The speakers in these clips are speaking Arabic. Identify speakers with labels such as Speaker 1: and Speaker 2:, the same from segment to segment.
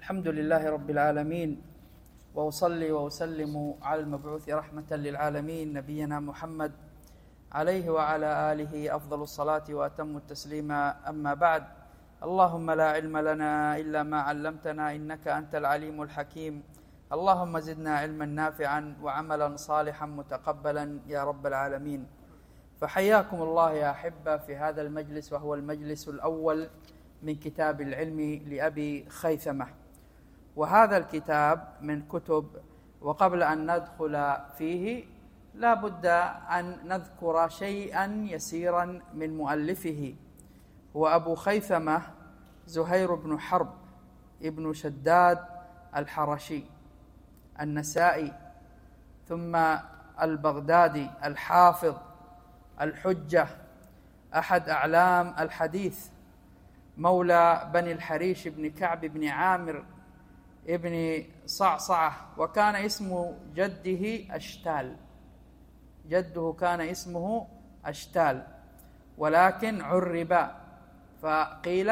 Speaker 1: الحمد لله رب العالمين، وأصلي وأسلم على المبعوث رحمة للعالمين نبينا محمد عليه وعلى آله أفضل الصلاة وأتم التسليم. أما بعد، اللهم لا علم لنا إلا ما علمتنا إنك أنت العليم الحكيم. اللهم زدنا علما نافعا وعملا صالحا متقبلا يا رب العالمين. فحياكم الله يا أحبة في هذا المجلس، وهو المجلس الأول من كتاب العلم لأبي خيثمة. وهذا الكتاب من كتب، وقبل أن ندخل فيه لا بد أن نذكر شيئا يسيرا من مؤلفه. هو أبو خيثمة زهير بن حرب ابن شداد الحرشي النسائي، ثم البغدادي الحافظ الحجة، أحد أعلام الحديث، مولى بني الحريش بن كعب بن عامر ابن صعصعة، وكان اسم جده أشتال. جده كان اسمه أشتال، ولكن عرب فقيل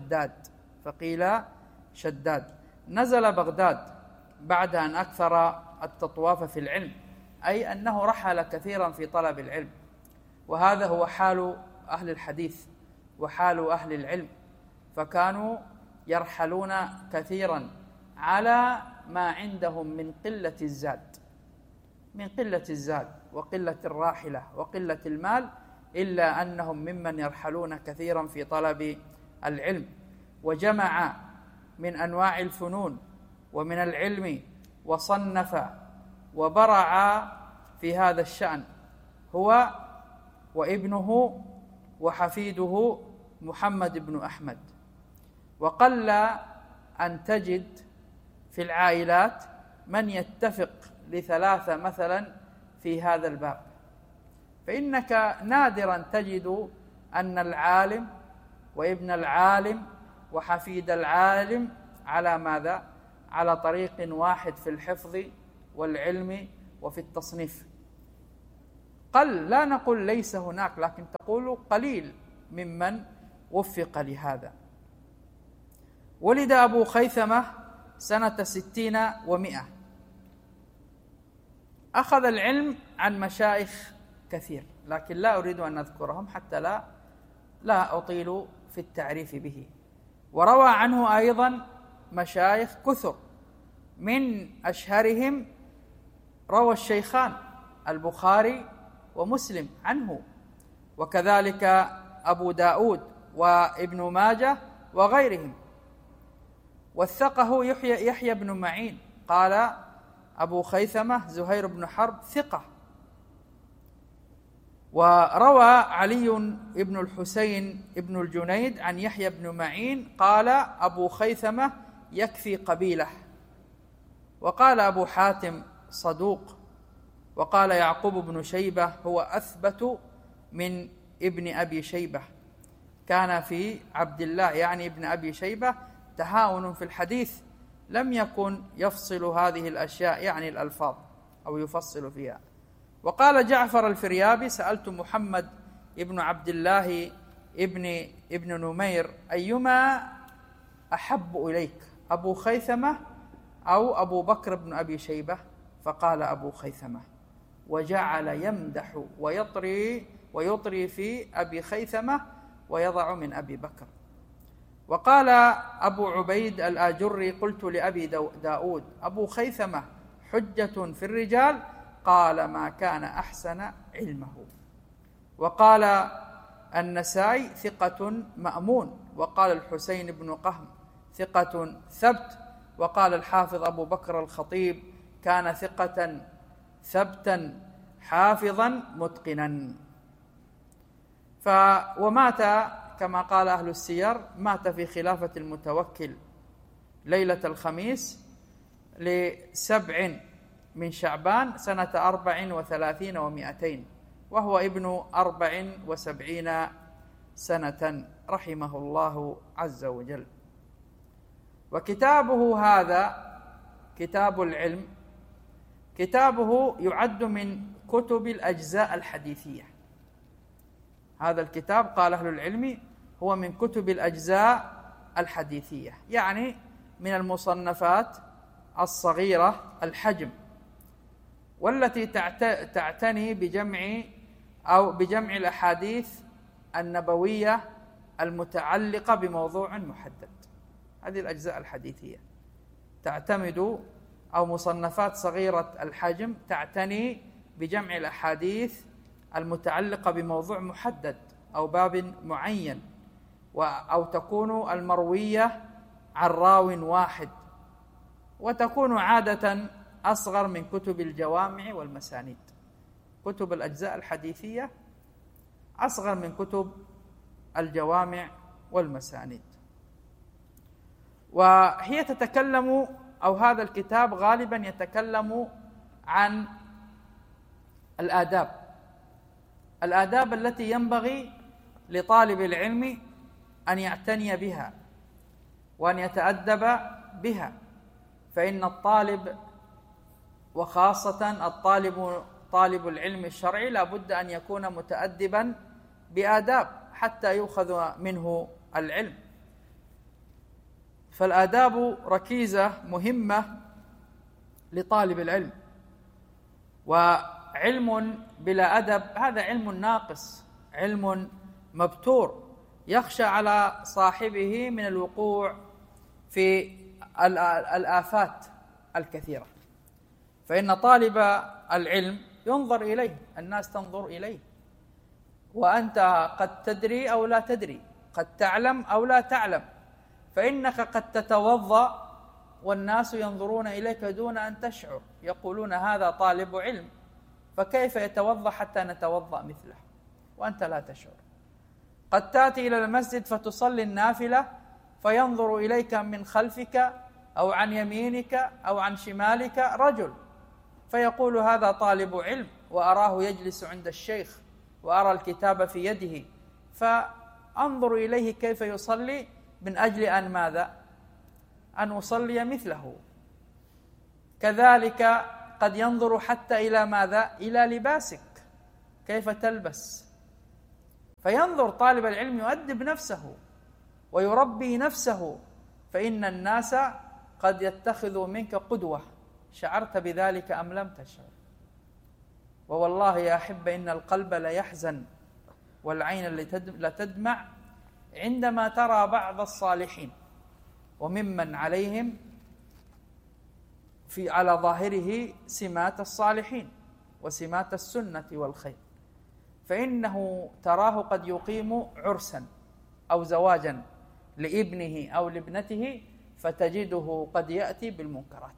Speaker 1: شداد. نزل بغداد بعد أن أكثر التطواف في العلم، أي أنه رحل كثيرا في طلب العلم، وهذا هو حال أهل الحديث وحال أهل العلم، فكانوا يرحلون كثيرا على ما عندهم من قلة الزاد وقلة الراحلة وقلة المال، إلا أنهم ممن يرحلون كثيرا في طلب العلم. وجمع من أنواع الفنون ومن العلم، وصنف وبرع في هذا الشأن هو وابنه وحفيده محمد بن أحمد. وقل أن تجد في العائلات من يتفق لثلاثة مثلا في هذا الباب، فإنك نادرا تجد أن العالم وابن العالم وحفيد العالم على ماذا؟ على طريق واحد في الحفظ والعلم وفي التصنيف. قل، لا نقول ليس هناك، لكن تقول قليل ممن وفق لهذا. ولد أبو خيثمة سنة 60 و100. أخذ العلم عن مشايخ كثير، لكن لا أريد أن أذكرهم حتى لا أطيل في التعريف به. وروى عنه أيضا مشايخ كثر، من أشهرهم روى الشيخان البخاري ومسلم عنه، وكذلك أبو داود وابن ماجه وغيرهم. وثقه يحيى بن معين، قال أبو خيثمة زهير بن حرب ثقة. وروى علي بن الحسين بن الجنيد عن يحيى بن معين قال أبو خيثمة يكفي قبيله. وقال أبو حاتم صدوق. وقال يعقوب بن شيبة هو أثبت من ابن أبي شيبة. كان في عبد الله يعني ابن أبي شيبة تهاون في الحديث، لم يكن يفصل هذه الأشياء يعني الألفاظ أو يفصل فيها. وقال جعفر الفريابي سألت محمد ابن عبد الله ابن نمير أيما أحب إليك، أبو خيثمة أو أبو بكر بن أبي شيبة؟ فقال أبو خيثمة، وجعل يمدح ويطري في أبي خيثمة ويضع من أبي بكر. وقال أبو عبيد الآجري قلت لأبي داود أبو خيثمة حجة في الرجال؟ قال ما كان أحسن علمه. وقال النسائي ثقة مأمون. وقال الحسين بن قهم ثقة ثبت. وقال الحافظ أبو بكر الخطيب كان ثقة ثبتا حافظا متقنا. ومات كما قال أهل السير، مات في خلافة المتوكل ليلة الخميس ل7 من شعبان سنة 34 و200، وهو ابن 74 سنة رحمه الله عز وجل. وكتابه هذا كتاب العلم، كتابه يعد من كتب الأجزاء الحديثية. هذا الكتاب قال أهل العلم هو من كتب الأجزاء الحديثية، يعني من المصنفات الصغيرة الحجم، والتي تعتني بجمع الأحاديث النبوية المتعلقة بموضوع محدد. هذه الأجزاء الحديثية تعتمد، أو مصنفات صغيرة الحجم تعتني بجمع الأحاديث المتعلقة بموضوع محدد أو باب معين، أو تكون المروية عن راو واحد، وتكون عادة أصغر من كتب الجوامع والمسانيد. كتب الأجزاء الحديثية أصغر من كتب الجوامع والمسانيد. وهي تتكلم، أو هذا الكتاب غالبا يتكلم عن الآداب التي ينبغي لطالب العلم أن يعتني بها وأن يتأدب بها. فإن الطالب، وخاصة طالب العلم الشرعي، لا بد أن يكون متأدبا بآداب حتى يؤخذ منه العلم. فالآداب ركيزة مهمة لطالب العلم، وعلم بلا أدب هذا علم ناقص، علم مبتور، يخشى على صاحبه من الوقوع في الآفات الكثيرة. فإن طالب العلم ينظر إليه، الناس تنظر إليه، وأنت قد تدري أو لا تدري، قد تعلم أو لا تعلم، فإنك قد تتوضأ والناس ينظرون إليك دون أن تشعر، يقولون هذا طالب علم، فكيف يتوضأ حتى نتوضأ مثله وأنت لا تشعر. قد تأتي إلى المسجد فتصلي النافلة فينظر إليك من خلفك أو عن يمينك أو عن شمالك رجل، فيقول هذا طالب علم، وأراه يجلس عند الشيخ وأرى الكتاب في يده، فأنظر إليه كيف يصلي من أجل أن ماذا؟ أن أصلي مثله. كذلك قد ينظر حتى إلى ماذا؟ إلى لباسك، كيف تلبس، فينظر طالب العلم يؤدب نفسه ويربي نفسه، فإن الناس قد يتخذوا منك قدوة، شعرت بذلك أم لم تشعر؟ ووالله يا أحبة إن القلب ليحزن والعين لتدمع عندما ترى بعض الصالحين وممن عليهم على ظاهره سمات الصالحين وسمات السنة والخير، فإنه تراه قد يقيم عرسا أو زواجا لابنه أو لابنته، فتجده قد يأتي بالمنكرات،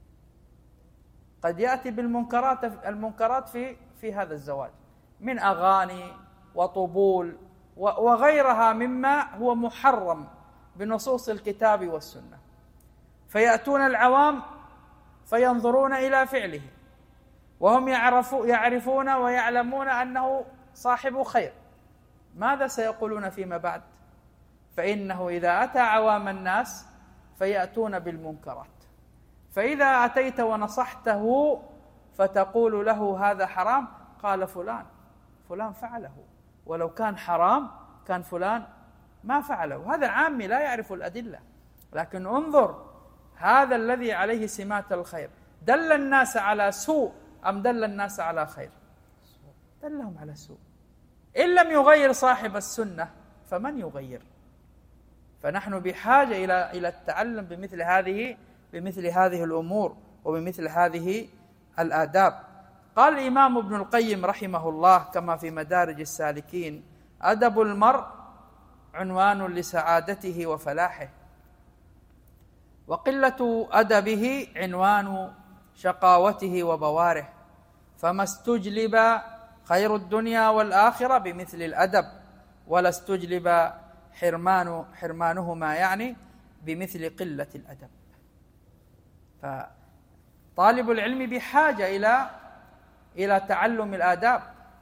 Speaker 1: قد يأتي المنكرات في هذا الزواج من أغاني وطبول وغيرها مما هو محرم بنصوص الكتاب والسنة، فيأتون العوام فينظرون إلى فعله وهم يعرفون ويعلمون أنه صاحب خير، ماذا سيقولون فيما بعد؟ فإنه إذا أتى عوام الناس فيأتون بالمنكرات، فإذا أتيت ونصحته فتقول له هذا حرام، قال فلان فعله، ولو كان حرام كان فلان ما فعله. هذا عامي لا يعرف الأدلة، لكن انظر هذا الذي عليه سمات الخير دل الناس على سوء أم دل الناس على خير؟ دلهم على سوء. إن لم يغير صاحب السنة فمن يغير؟ فنحن بحاجة إلى التعلم بمثل هذه الأمور وبمثل هذه الآداب. قال الإمام ابن القيم رحمه الله كما في مدارج السالكين: أدب المرء عنوان لسعادته وفلاحه، وقلة أدبه عنوان شقاوته وبواره، فما استجلب خير الدنيا والآخرة بمثل الأدب، ولا استجلب حرمانهما يعني بمثل قلة الأدب. فطالب العلم بحاجة إلى تعلم الآداب،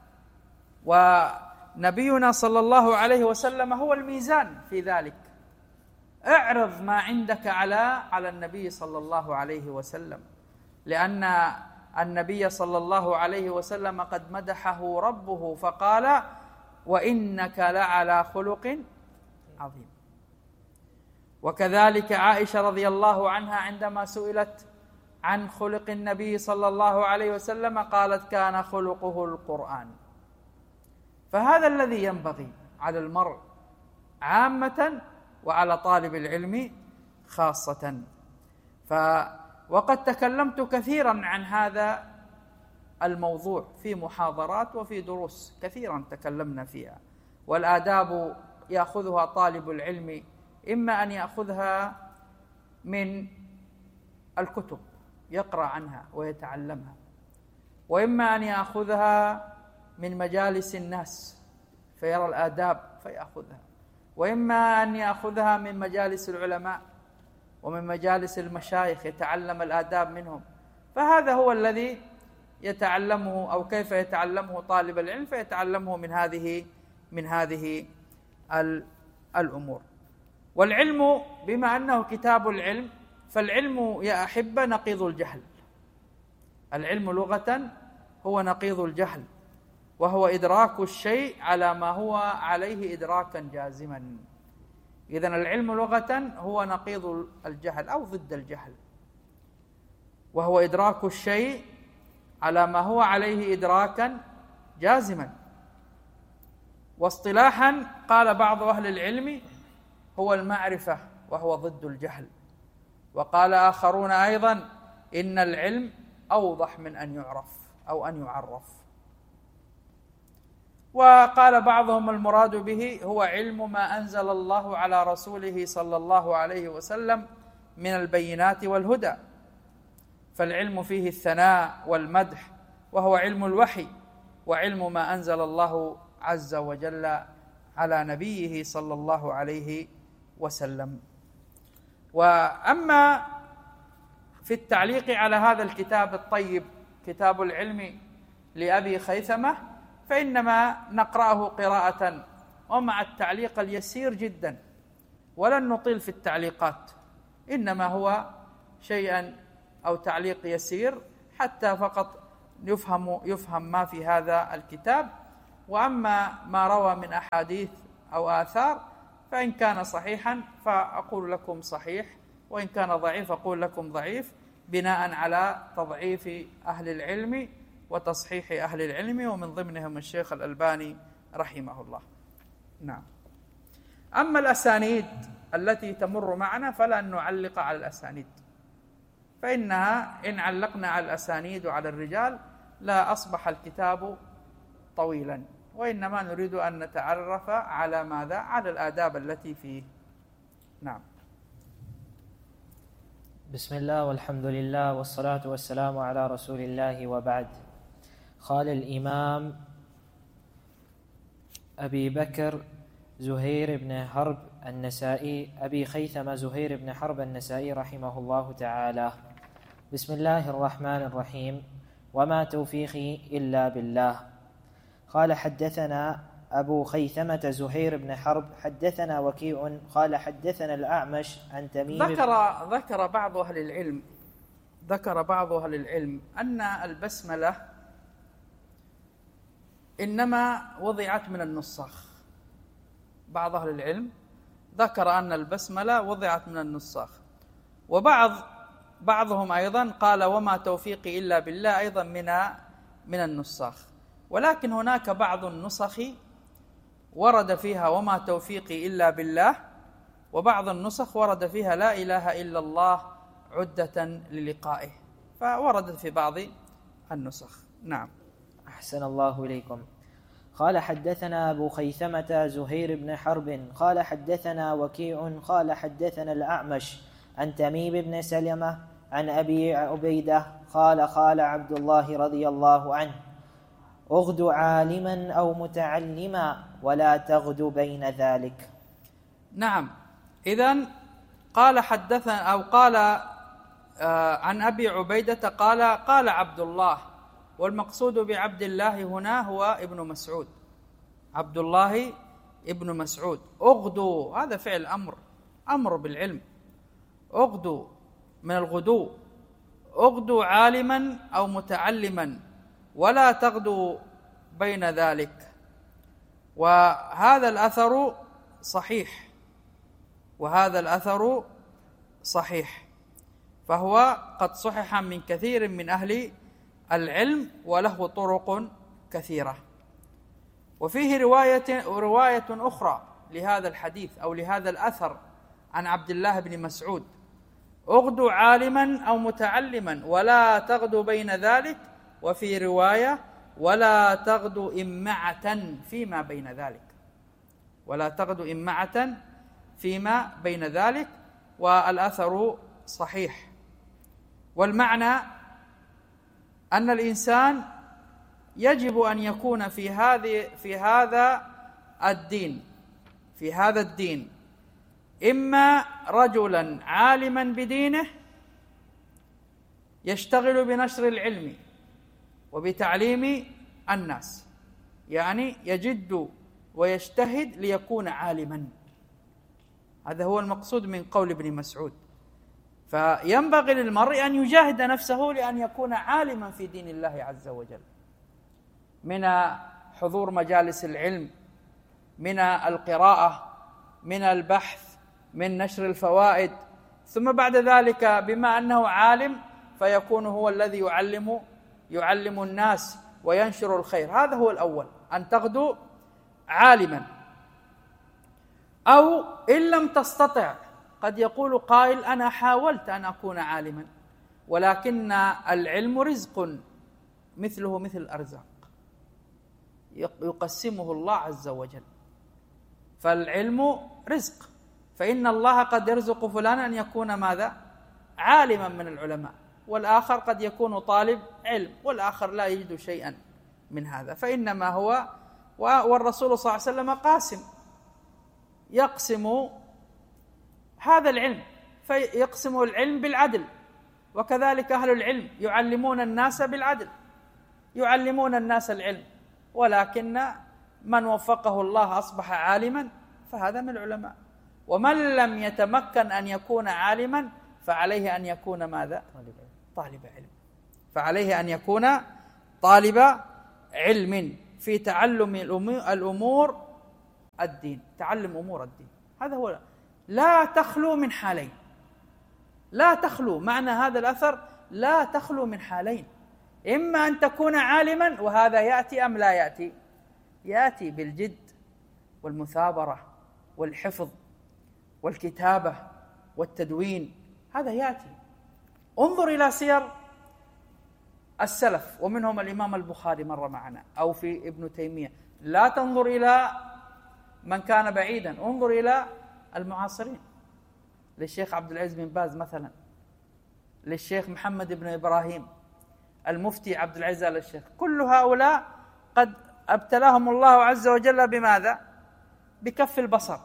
Speaker 1: ونبينا صلى الله عليه وسلم هو الميزان في ذلك. اعرض ما عندك على النبي صلى الله عليه وسلم، لأن النبي صلى الله عليه وسلم قد مدحه ربه فقال: وإنك لعلى خلق عظيم. وكذلك عائشة رضي الله عنها عندما سئلت عن خلق النبي صلى الله عليه وسلم قالت: كان خلقه القرآن. فهذا الذي ينبغي على المرء عامة وعلى طالب العلم خاصة. وقد تكلمت كثيرا عن هذا الموضوع في محاضرات وفي دروس كثيرا تكلمنا فيها. والآداب يأخذها طالب العلم إما أن يأخذها من الكتب يقرأ عنها ويتعلمها، وإما أن يأخذها من مجالس الناس فيرى الآداب فيأخذها، وإما أن يأخذها من مجالس العلماء ومن مجالس المشايخ يتعلم الآداب منهم. فهذا هو الذي يتعلمه، أو كيف يتعلمه طالب العلم، فيتعلمه من هذه الأمور. والعلم بما أنه كتاب العلم، فالعلم يا أحبة نقيض الجهل. العلم لغة هو نقيض الجهل، وهو إدراك الشيء على ما هو عليه إدراكا جازما. إذن العلم لغة هو نقيض الجهل أو ضد الجهل، وهو إدراك الشيء على ما هو عليه إدراكا جازما. واصطلاحا قال بعض أهل العلم هو المعرفة وهو ضد الجهل. وقال آخرون أيضا إن العلم أوضح من أن يعرف أو أن يعرف. وقال بعضهم المراد به هو علم ما أنزل الله على رسوله صلى الله عليه وسلم من البينات والهدى، فالعلم فيه الثناء والمدح، وهو علم الوحي وعلم ما أنزل الله عز وجل على نبيه صلى الله عليه وسلم. وأما في التعليق على هذا الكتاب الطيب كتاب العلم لأبي خيثمة، فإنما نقرأه قراءة ومع التعليق اليسير جدا، ولن نطيل في التعليقات، إنما هو شيئا أو تعليق يسير حتى فقط يفهم ما في هذا الكتاب. وأما ما روى من أحاديث أو آثار فإن كان صحيحا فأقول لكم صحيح، وإن كان ضعيف أقول لكم ضعيف، بناء على تضعيف أهل العلم وتصحيح أهل العلم، ومن ضمنهم الشيخ الألباني رحمه الله. نعم. أما الأسانيد التي تمر معنا فلن نعلق على الأسانيد، فإنها إن علقنا على الأسانيد وعلى الرجال لا أصبح الكتاب طويلا، وإنما نريد أن نتعرف على ماذا؟ على الآداب التي فيه. نعم.
Speaker 2: بسم الله والحمد لله والصلاة والسلام على رسول الله، وبعد. قال الإمام أبي بكر زهير بن حرب النسائي، أبي خيثمة زهير بن حرب النسائي رحمه الله تعالى: بسم الله الرحمن الرحيم، وما توفيقي إلا بالله. قال: حدثنا أبو خيثمة زهير بن حرب حدثنا وكيع قال حدثنا الأعمش عن تميم.
Speaker 1: ذكر بعض أهل العلم أن البسملة إنما وضعت من النساخ. بعض أهل العلم ذكر أن البسملة وضعت من النساخ، وبعضهم أيضا قال وما توفيقي إلا بالله أيضا من النساخ. ولكن هناك بعض النسخ ورد فيها وما توفيقي إلا بالله، وبعض النسخ ورد فيها لا إله إلا الله عدة للقائه، فوردت في بعض النسخ. نعم.
Speaker 2: أحسن الله إليكم. قال: حدثنا أبو خيثمة زهير بن حرب قال حدثنا وكيع قال حدثنا الأعمش عن تميم بن سلمة عن أبي عبيدة قال عبد الله رضي الله عنه: اغد عالما أو متعلما ولا تغد بين ذلك.
Speaker 1: نعم. إذن قال حدثنا أو قال عن أبي عبيدة قال عبد الله، والمقصود بعبد الله هنا هو ابن مسعود، عبد الله ابن مسعود. اغدوا هذا فعل أمر بالعلم، اغدوا من الغدو، اغدوا عالما أو متعلما ولا تغدوا بين ذلك. وهذا الأثر صحيح، وهذا الأثر صحيح، فهو قد صحح من كثير من أهل العلم وله طرق كثيرة. وفيه رواية أخرى لهذا الحديث أو لهذا الأثر عن عبد الله بن مسعود: اغدوا عالما أو متعلما ولا تغدوا بين ذلك، وفي رواية: ولا تغدوا إمعة فيما بين ذلك، ولا تغدوا إمعة فيما بين ذلك. والأثر صحيح. والمعنى أن الإنسان يجب أن يكون في هذا الدين إما رجلا عالما بدينه يشتغل بنشر العلم وبتعليم الناس، يعني يجد ويجتهد ليكون عالما. هذا هو المقصود من قول ابن مسعود. فينبغي للمرء أن يجاهد نفسه لأن يكون عالما في دين الله عز وجل، من حضور مجالس العلم، من القراءة، من البحث، من نشر الفوائد، ثم بعد ذلك بما أنه عالم فيكون هو الذي يعلم الناس وينشر الخير. هذا هو الأول، أن تغدو عالما. أو إن لم تستطع، قد يقول قائل: أنا حاولت أن أكون عالما، ولكن العلم رزق مثله مثل الأرزاق يقسمه الله عز وجل، فالعلم رزق، فإن الله قد يرزق فلانا أن يكون ماذا؟ عالما من العلماء، والآخر قد يكون طالب علم، والآخر لا يجد شيئا من هذا. فإنما هو والرسول صلى الله عليه وسلم يقسم هذا العلم، فيقسم العلم بالعدل، وكذلك أهل العلم يعلمون الناس بالعدل، يعلمون الناس العلم، ولكن من وفقه الله أصبح عالما فهذا من العلماء، ومن لم يتمكن أن يكون عالما فعليه أن يكون ماذا؟ طالب علم. فعليه أن يكون طالب علم في تعلم الأمور الدين، تعلم أمور الدين. هذا هو. لا تخلو من حالين، لا تخلو، معنى هذا الأثر لا تخلو من حالين: إما أن تكون عالما، وهذا يأتي أم لا يأتي؟ يأتي بالجد والمثابرة والحفظ والكتابة والتدوين، هذا يأتي. انظر إلى سير السلف، ومنهم الإمام البخاري مر معنا، أو في ابن تيمية. لا تنظر إلى من كان بعيدا، انظر إلى المعاصرين، للشيخ عبد العزيز بن باز مثلا، للشيخ محمد بن إبراهيم، المفتي عبد العزيز آل الشيخ. كل هؤلاء قد ابتلاهم الله عز وجل بماذا؟ بكف البصر.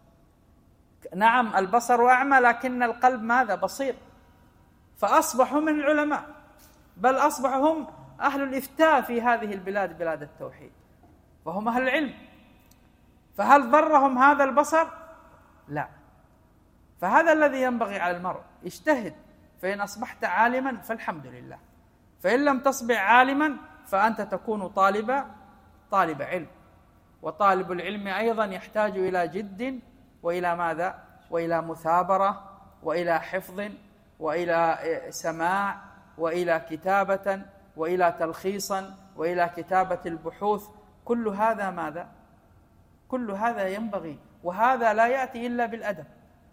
Speaker 1: نعم البصر أعمى، لكن القلب ماذا؟ بصير. فأصبحوا من العلماء، بل أصبحوا هم أهل الإفتاء في هذه البلاد، بلاد التوحيد، وهم أهل العلم. فهل ضرهم هذا البصر؟ لا. فهذا الذي ينبغي على المرء: اجتهد، فإن أصبحت عالما فالحمد لله، فإن لم تصبح عالما فأنت تكون طالب علم. وطالب العلم أيضا يحتاج إلى جد، وإلى ماذا؟ وإلى مثابرة، وإلى حفظ، وإلى سماع، وإلى كتابة، وإلى تلخيصا، وإلى كتابة البحوث. كل هذا ماذا؟ كل هذا ينبغي، وهذا لا يأتي إلا بالأدب.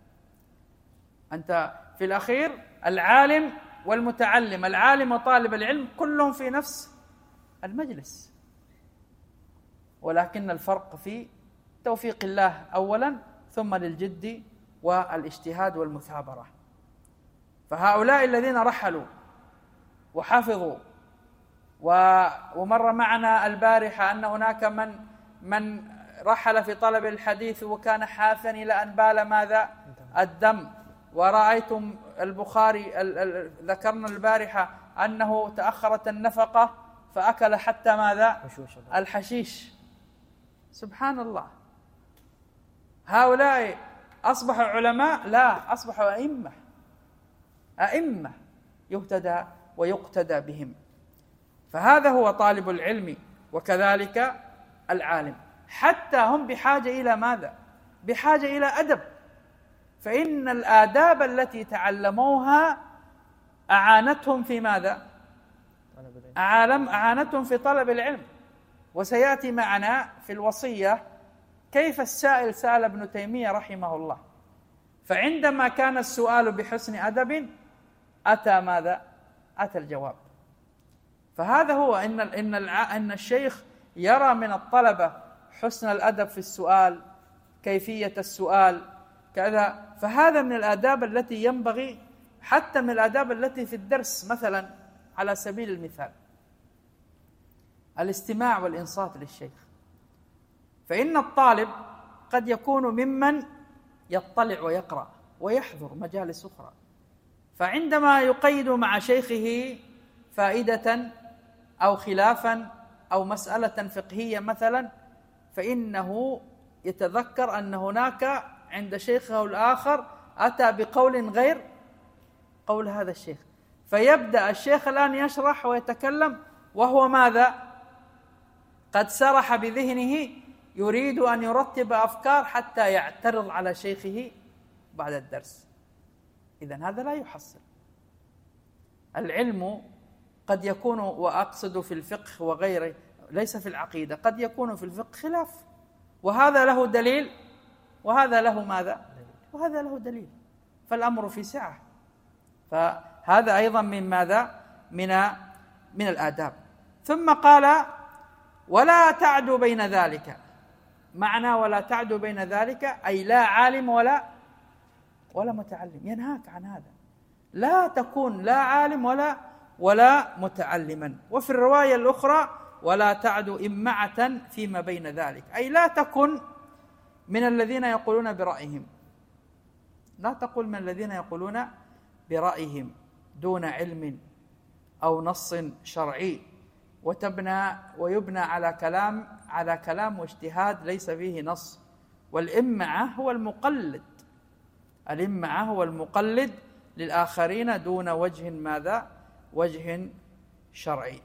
Speaker 1: أنت في الأخير العالم والمتعلم، العالم وطالب العلم كلهم في نفس المجلس، ولكن الفرق في توفيق الله أولا، ثم للجد والاجتهاد والمثابرة. فهؤلاء الذين رحلوا وحفظوا، ومر معنا البارحة أن هناك من رحل في طلب الحديث وكان حافا إلى أن بال ماذا؟ الدم. ورأيتم البخاري ذكرنا البارحة أنه تأخرت النفقة فأكل حتى ماذا؟ الحشيش. سبحان الله. هؤلاء أصبحوا علماء؟ لا، أصبحوا أئمة يهتدى ويقتدى بهم. فهذا هو طالب العلم، وكذلك العالم. حتى هم بحاجة إلى ماذا؟ بحاجة إلى أدب. فإن الآداب التي تعلموها أعانتهم في ماذا؟ أعانتهم في طلب العلم. وسيأتي معنا في الوصية كيف السائل سأل ابن تيمية رحمه الله، فعندما كان السؤال بحسن أدب أتى ماذا؟ أتى الجواب. فهذا هو إن الشيخ يرى من الطلبة حسن الأدب في السؤال، كيفية السؤال كذا. فهذا من الآداب التي ينبغي، حتى من الآداب التي في الدرس مثلا على سبيل المثال الاستماع والإنصات للشيخ. فإن الطالب قد يكون ممن يطلع ويقرأ ويحضر مجالس أخرى، فعندما يقيد مع شيخه فائدة أو خلافا أو مسألة فقهية مثلا، فإنه يتذكر أن هناك عند شيخه الآخر أتى بقول غير قول هذا الشيخ، فيبدأ الشيخ الآن يشرح ويتكلم وهو ماذا؟ قد سرح بذهنه يريد أن يرتب أفكار حتى يعترض على شيخه بعد الدرس. إذن هذا لا يحصل. العلم قد يكون، وأقصد في الفقه وغيره ليس في العقيدة، قد يكون في الفقه خلاف، وهذا له دليل وهذا له ماذا؟ وهذا له دليل، فالأمر في سعة. فهذا أيضا من ماذا؟ من الآداب. ثم قال ولا تعدوا بين ذلك. معنى ولا تعدوا بين ذلك أي لا عالم ولا متعلم، ينهاك عن هذا، لا تكون لا عالم ولا متعلما. وفي الرواية الأخرى ولا تعدوا إمعة فيما بين ذلك، أي لا تكن من الذين يقولون برأيهم، لا تقول من الذين يقولون برأيهم دون علم أو نص شرعي، ويبنى على كلام واجتهاد ليس فيه نص. والإمعة هو المقلد، الإمعة هو المقلد للآخرين دون وجه ماذا؟ وجه شرعي.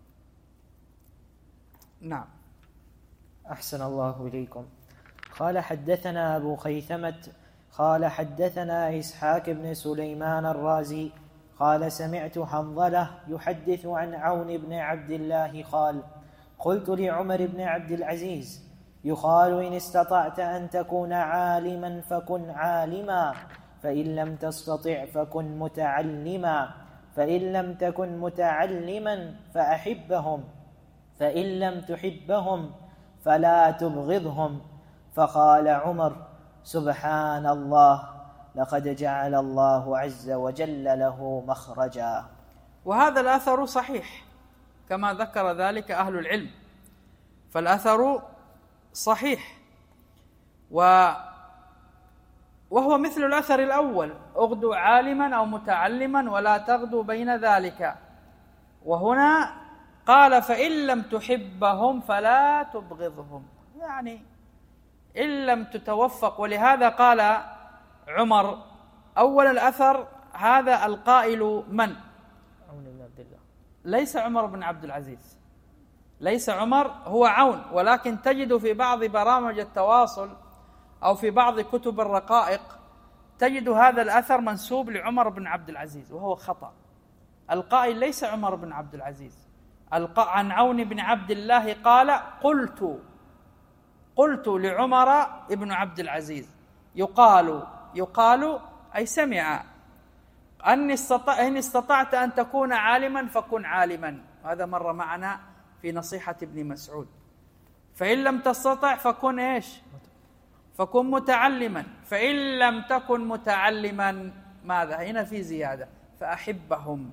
Speaker 1: نعم.
Speaker 2: أحسن الله إليكم. قال حدثنا أبو خيثمة قال حدثنا إسحاق بن سليمان الرازي قال سمعت حنظلة يحدث عن عون بن عبد الله قال قلت لعمر بن عبد العزيز يقال إن استطعت أن تكون عالما فكن عالما، فإن لم تستطع فكن متعلما، فإن لم تكن متعلما فأحبهم، فإن لم تحبهم فلا تبغضهم. فقال عمر سبحان الله لقد جعل الله عز وجل له مخرجا.
Speaker 1: وهذا الأثر صحيح كما ذكر ذلك أهل العلم، فالأثر صحيح وهو مثل الأثر الأول اغدوا عالما أو متعلما ولا تغدوا بين ذلك. وهنا قال فإن لم تحبهم فلا تبغضهم، يعني إن لم تتوفق. ولهذا قال عمر أول الأثر هذا القائل من؟
Speaker 2: عون بن عبد الله،
Speaker 1: ليس عمر بن عبد العزيز، ليس عمر، هو عون. ولكن تجد في بعض برامج التواصل أو في بعض كتب الرقائق تجد هذا الأثر منسوب لعمر بن عبد العزيز، وهو خطأ. القائل ليس عمر بن عبد العزيز، عن عون بن عبد الله قال قلت لعمر بن عبد العزيز، يقال أي سمع، إن استطعت أن تكون عالما فكن عالما، هذا مر معنا في نصيحة ابن مسعود. فإن لم تستطع فكن إيش؟ فكن متعلما، فإن لم تكن متعلما ماذا؟ هنا في زيادة، فأحبهم،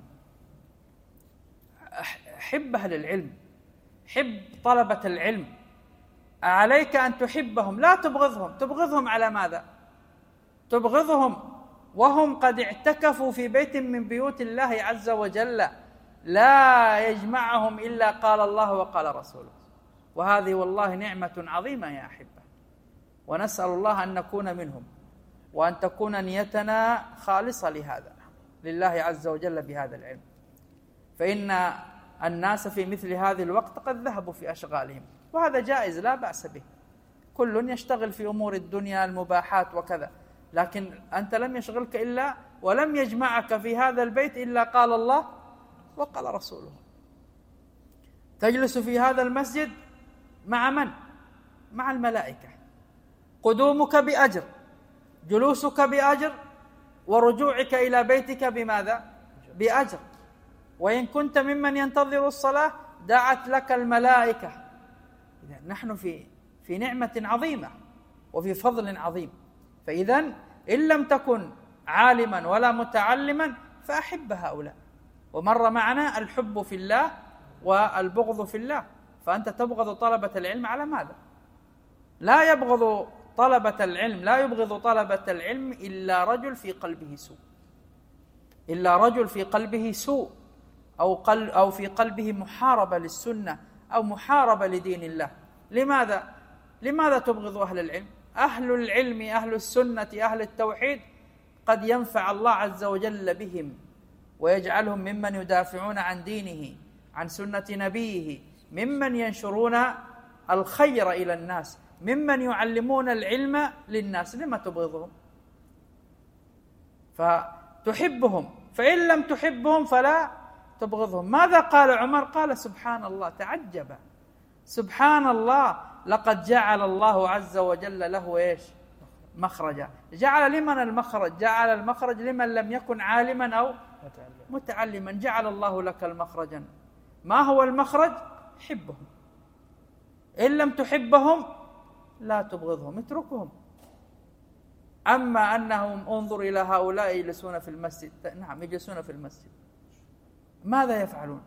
Speaker 1: حب أهل العلم، حب طلبة العلم، عليك أن تحبهم لا تبغضهم. تبغضهم على ماذا؟ تبغضهم وهم قد اعتكفوا في بيت من بيوت الله عز وجل لا يجمعهم إلا قال الله وقال رسوله، وهذه والله نعمة عظيمة يا أحبة، ونسأل الله أن نكون منهم، وأن تكون نيتنا خالصة لهذا لله عز وجل بهذا العلم. فإن الناس في مثل هذه الوقت قد ذهبوا في أشغالهم، وهذا جائز لا بأس به، كل يشتغل في أمور الدنيا المباحات وكذا، لكن أنت لم يشغلك إلا ولم يجمعك في هذا البيت إلا قال الله وقال رسوله. تجلس في هذا المسجد مع من؟ مع الملائكة. قدومك بأجر، جلوسك بأجر، ورجوعك إلى بيتك بماذا؟ بأجر. وإن كنت ممن ينتظر الصلاة دعت لك الملائكة. نحن في نعمة عظيمة وفي فضل عظيم. فإذا إن لم تكن عالما ولا متعلما فأحب هؤلاء. ومر معنا الحب في الله والبغض في الله. فأنت تبغض طلبة العلم على ماذا؟ لا يبغض طلبة العلم، لا يبغض طلبة العلم إلا رجل في قلبه سوء، إلا رجل في قلبه سوء، أو في قلبه محاربة للسنة أو محاربة لدين الله. لماذا تبغض أهل العلم؟ أهل العلم، أهل السنة، أهل التوحيد قد ينفع الله عز وجل بهم ويجعلهم ممن يدافعون عن دينه، عن سنة نبيه، ممن ينشرون الخير إلى الناس، ممن يعلمون العلم للناس. لما تبغضهم؟ فتحبهم، فإن لم تحبهم فلا تبغضهم. ماذا قال عمر؟ قال سبحان الله، تعجب، سبحان الله، لقد جعل الله عز وجل له إيش؟ مخرجا. جعل لمن المخرج؟ جعل المخرج لمن لم يكن عالما أو متعلما. جعل الله لك المخرجا. ما هو المخرج؟ حبهم. إن لم تحبهم لا تبغضهم، اتركهم. أما أنهم انظر إلى هؤلاء يجلسون في المسجد، نعم يجلسون في المسجد، ماذا يفعلون؟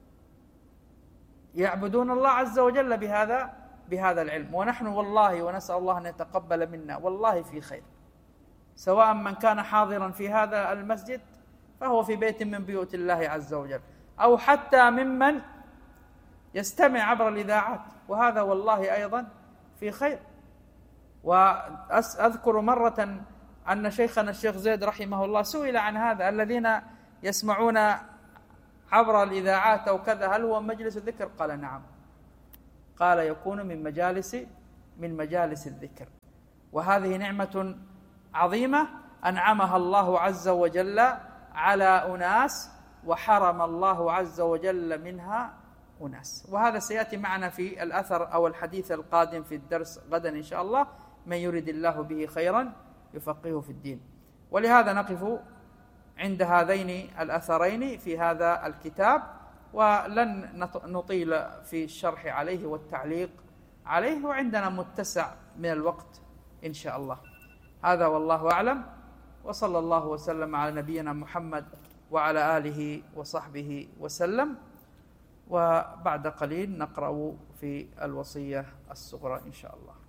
Speaker 1: يعبدون الله عز وجل بهذا العلم. ونحن والله، ونسأل الله أن يتقبل منا، والله في خير، سواء من كان حاضرا في هذا المسجد فهو في بيت من بيوت الله عز وجل، أو حتى ممن يستمع عبر الإذاعات، وهذا والله أيضا في خير. وأذكر مرة أن شيخنا الشيخ زيد رحمه الله سئل عن هذا، الذين يسمعون عبر الإذاعات أو كذا، هل هو مجلس ذكر؟ قال نعم. قال يكون من مجالس الذكر. وهذه نعمة عظيمة أنعمها الله عز وجل على أناس، وحرم الله عز وجل منها أناس. وهذا سيأتي معنا في الأثر أو الحديث القادم في الدرس غدا إن شاء الله. من يريد الله به خيرا يفقهه في الدين. ولهذا نقف عند هذين الأثرين في هذا الكتاب، ولن نطيل في الشرح عليه والتعليق عليه، وعندنا متسع من الوقت إن شاء الله. هذا والله أعلم، وصلى الله وسلم على نبينا محمد وعلى آله وصحبه وسلم. وبعد قليل نقرأ في الوصية الصغرى إن شاء الله.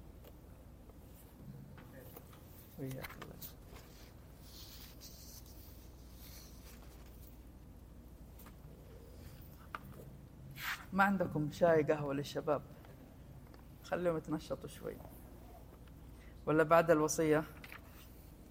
Speaker 1: ما عندكم شاي قهوة للشباب؟ خليهم يتنشطوا شوي، ولا بعد الوصية؟